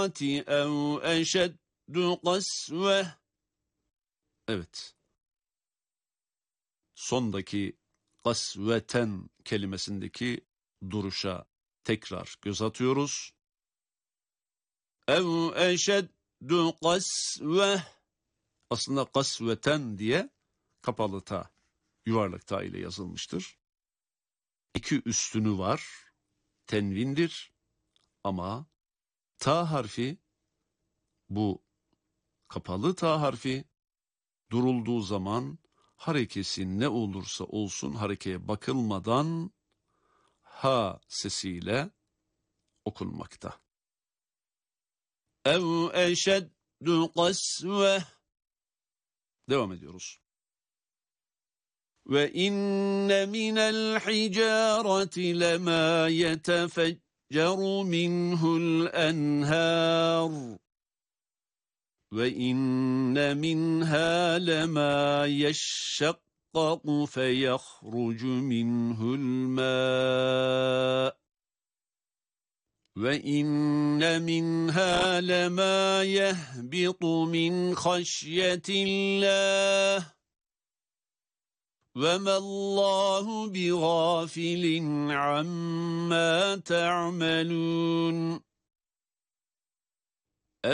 أَوْ أَشَدُّ قَسْوَةً. Evet. Sondaki kasveten kelimesindeki duruşa tekrar göz atıyoruz. Ev eşeddu kasve. Aslında kasveten diye kapalı ta, yuvarlak ta ile yazılmıştır. İki üstünü var. Tenvindir. Ama ta harfi, bu kapalı ta harfi durulduğu zaman harekesi ne olursa olsun harekeye bakılmadan ha sesiyle okunmakta. Ev eşeddu kasve. Devam ediyoruz. Ve inne minel hicareti lema yetefecceru minhul enhar. Ve inne minha lema yeşşakkaku feyahrucu minhul mâ. وَإِنَّ مِنْهَا لَمَا يَهْبِطُ مِنْ خَشْيَةِ اللَّهِ وَمَا اللَّهُ بِغَافِلٍ عَمَّا تَعْمَلُونَ.